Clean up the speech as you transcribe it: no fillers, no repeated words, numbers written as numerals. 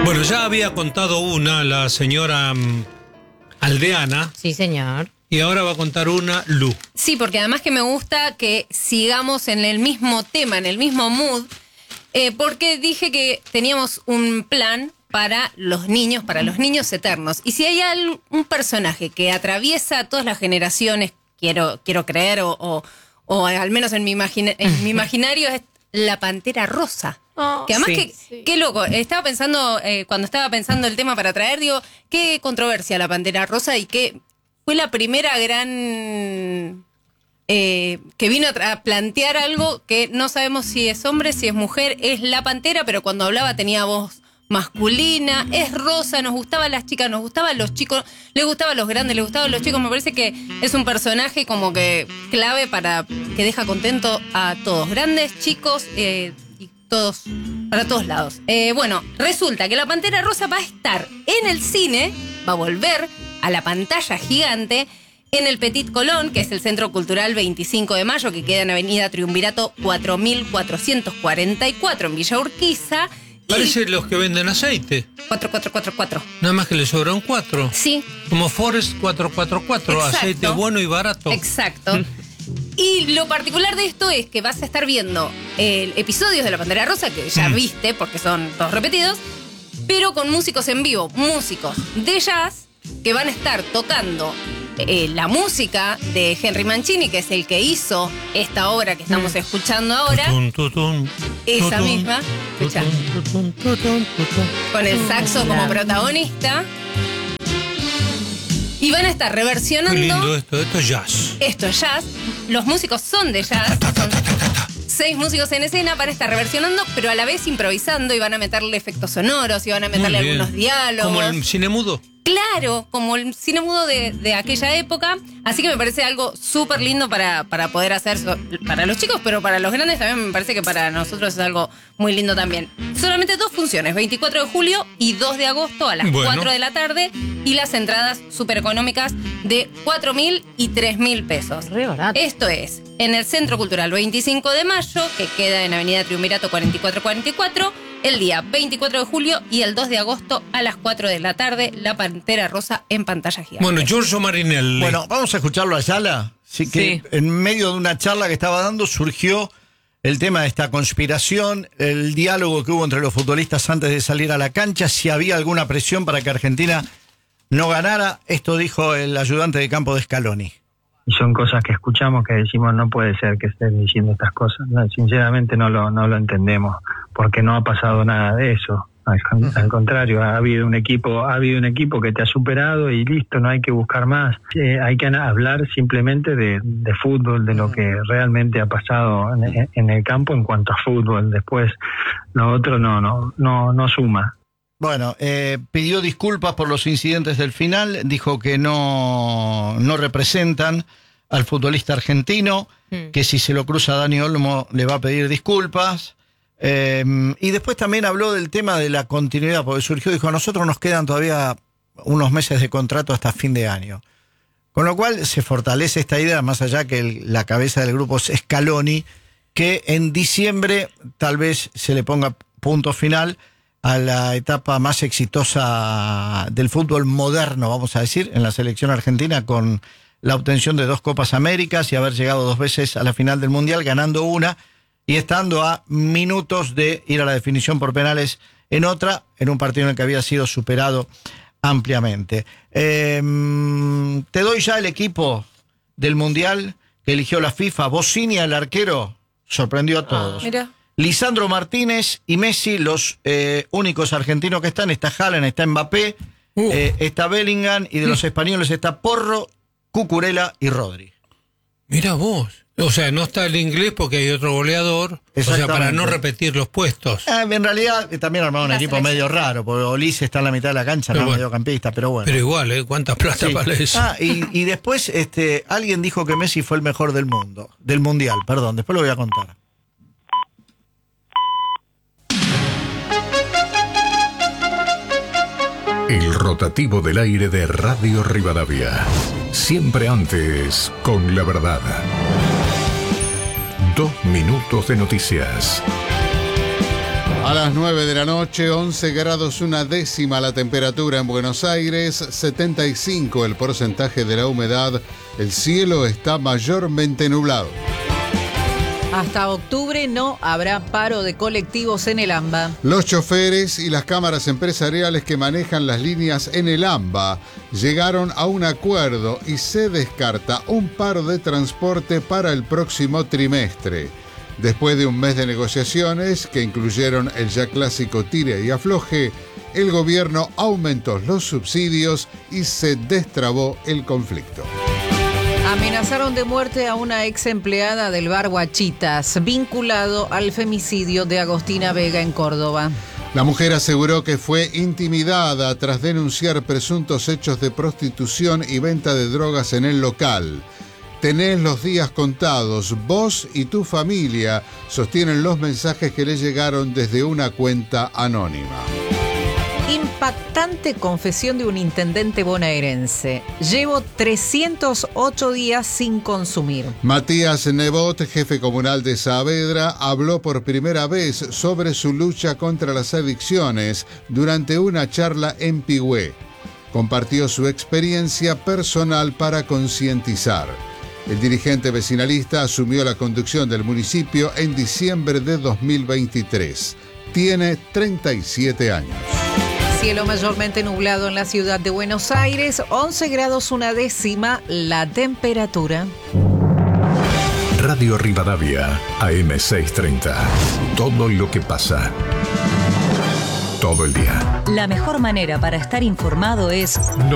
Bueno, ya había contado una, la señora Aldeana. Sí, señor. Y ahora va a contar una, Lu. Sí, porque además que me gusta que sigamos en el mismo tema, en el mismo mood, porque dije que teníamos un plan para los niños eternos. Y si hay un personaje que atraviesa todas las generaciones, quiero creer, o al menos en mi imaginario, es la Pantera Rosa. Oh, que además, sí. qué loco. Estaba pensando, cuando estaba pensando el tema para traer, digo, qué controversia la Pantera Rosa y que fue la primera gran... que vino a plantear algo que no sabemos si es hombre, si es mujer, es la Pantera, pero cuando hablaba tenía voz masculina, es rosa, nos gustaban las chicas, nos gustaban los chicos, le gustaban los grandes, le gustaban los chicos. Me parece que es un personaje como que clave para que deja contento a todos, grandes, chicos, y todos, para todos lados. Bueno, resulta que la Pantera Rosa va a estar en el cine, va a volver a la pantalla gigante en el Petit Colón, que es el Centro Cultural 25 de Mayo, que queda en Avenida Triunvirato 4444 en Villa Urquiza. Parece los que venden aceite. 4444. Nada más que le sobra un 4. Sí. Como Forest 444, Exacto. Aceite bueno y barato. Exacto. Y lo particular de esto es que vas a estar viendo episodios de La Pantera Rosa, que ya viste, porque son todos repetidos, pero con músicos en vivo, músicos de jazz, que van a estar tocando la música de Henry Mancini, que es el que hizo esta obra que estamos escuchando ahora. Esa misma. Escucha. Con el saxo como protagonista. Y van a estar reversionando. Qué lindo esto es jazz. Esto es jazz. Los músicos son de jazz. Son 6 músicos en escena, van a estar reversionando, pero a la vez improvisando, y van a meterle efectos sonoros, y van a meterle algunos diálogos. Como el cine mudo. Claro, como el cine mudo de aquella época. Así que me parece algo súper lindo para poder hacer para los chicos, pero para los grandes también me parece que para nosotros es algo muy lindo también. Solamente 2 funciones, 24 de julio y 2 de agosto a las 4 de la tarde. Y las entradas súper económicas de 4.000 y 3.000 pesos. Re barato. Esto es en el Centro Cultural 25 de Mayo, que queda en Avenida Triunvirato 4444, el día 24 de julio y el 2 de agosto a las 4 de la tarde, La Pantera Rosa en pantalla gigante. Bueno, Giorgio Marinelli. Bueno, vamos a escucharlo a Ayala. Sí, que en medio de una charla que estaba dando surgió el tema de esta conspiración, el diálogo que hubo entre los futbolistas antes de salir a la cancha, si había alguna presión para que Argentina no ganara. Esto dijo el ayudante de campo de Scaloni. Y son cosas que escuchamos que decimos, no puede ser que estén diciendo estas cosas. No, sinceramente no lo entendemos, porque no ha pasado nada de eso. Al contrario, ha habido un equipo que te ha superado y listo, no hay que buscar más. Hay que hablar simplemente de fútbol, de lo que realmente ha pasado en el campo en cuanto a fútbol. Después lo otro no suma. Bueno, pidió disculpas por los incidentes del final, dijo que no representan al futbolista argentino, que si se lo cruza Dani Olmo le va a pedir disculpas. Y después también habló del tema de la continuidad, porque surgió, dijo, a nosotros nos quedan todavía unos meses de contrato hasta fin de año. Con lo cual se fortalece esta idea, más allá que la cabeza del grupo es Scaloni, que en diciembre tal vez se le ponga punto final a la etapa más exitosa del fútbol moderno, vamos a decir, en la selección argentina, con la obtención de 2 Copas Américas y haber llegado 2 veces a la final del Mundial, ganando una y estando a minutos de ir a la definición por penales en otra, en un partido en el que había sido superado ampliamente. Te doy ya el equipo del Mundial que eligió la FIFA. Bossini, el arquero, sorprendió a todos. Mira. Lisandro Martínez y Messi, los únicos argentinos que están. Está Haaland, está Mbappé, está Bellingham, y de los españoles está Porro, Cucurella y Rodri. Mira vos. O sea, no está el inglés porque hay otro goleador. O sea, para no repetir los puestos. En realidad también armaron un equipo medio raro, porque Olise está en la mitad de la cancha, no mediocampista, pero bueno. Pero igual, ¿cuánta plata vale eso? Y después alguien dijo que Messi fue el mejor del mundo, del Mundial, perdón, después lo voy a contar. El rotativo del aire de Radio Rivadavia. Siempre antes con la verdad. 2 minutos de noticias. A las 9 de la noche, 11 grados una décima la temperatura en Buenos Aires, 75 el porcentaje de la humedad, el cielo está mayormente nublado. Hasta octubre no habrá paro de colectivos en el AMBA. Los choferes y las cámaras empresariales que manejan las líneas en el AMBA llegaron a un acuerdo y se descarta un paro de transporte para el próximo trimestre. Después de un mes de negociaciones que incluyeron el ya clásico tire y afloje, el gobierno aumentó los subsidios y se destrabó el conflicto. Amenazaron de muerte a una ex empleada del bar Guachitas, vinculado al femicidio de Agostina Vega en Córdoba. La mujer aseguró que fue intimidada tras denunciar presuntos hechos de prostitución y venta de drogas en el local. Tenés los días contados, vos y tu familia, sostienen los mensajes que le llegaron desde una cuenta anónima. Impactante confesión de un intendente bonaerense. Llevo 308 días sin consumir. Matías Nebot, jefe comunal de Saavedra, habló por primera vez sobre su lucha contra las adicciones durante una charla en Pigüé. Compartió su experiencia personal para concientizar. El dirigente vecinalista asumió la conducción del municipio en diciembre de 2023. Tiene 37 años. Cielo mayormente nublado en la ciudad de Buenos Aires, 11 grados una décima la temperatura. Radio Rivadavia, AM630. Todo lo que pasa. Todo el día. La mejor manera para estar informado es